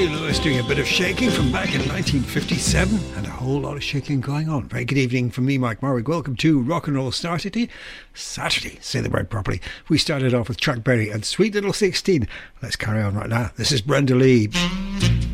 Huey Lewis doing a bit of shaking from back in 1957, and a whole lot of shaking going on. Very good evening from me, Mike Marwick. Welcome to Rock and Roll Saturday. Say the word properly. We started off with Chuck Berry and Sweet Little 16. Let's carry on right now. This is Brenda Lee.